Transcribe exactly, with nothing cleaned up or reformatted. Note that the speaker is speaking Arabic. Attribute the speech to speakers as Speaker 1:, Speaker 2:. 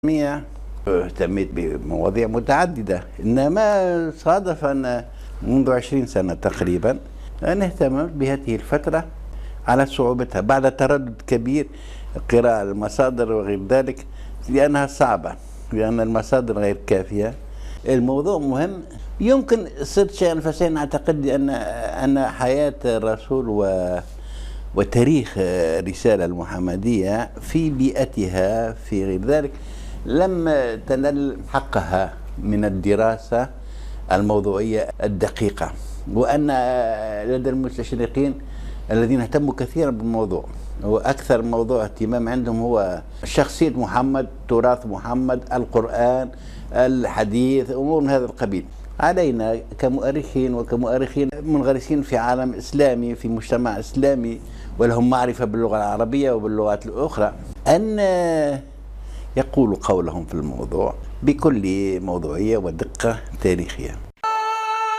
Speaker 1: اهتميت بمواضيع متعددة، إنما صادف أن منذ عشرين سنة تقريبا أنا اهتممت بهذه الفترة على صعوبتها بعد تردد كبير قراءة المصادر وغير ذلك، لأنها صعبة، لأن المصادر غير كافية. الموضوع مهم، يمكن صرت شيئا فشيئا أعتقد أن أن حياة الرسول و وتاريخ الرسالة المحمدية في بيئتها في غير ذلك لم تنل حقها من الدراسة الموضوعية الدقيقة، وأن لدى المستشرقين الذين اهتموا كثيرا بالموضوع وأكثر موضوع اهتمام عندهم هو شخصية محمد، تراث محمد، القرآن، الحديث، أمور من هذا القبيل. علينا كمؤرخين وكمؤرخين منغرسين في عالم إسلامي، في مجتمع إسلامي ولهم معرفة باللغة العربية وباللغات الأخرى، أن يقولوا قولهم في الموضوع بكل موضوعية ودقة تاريخية.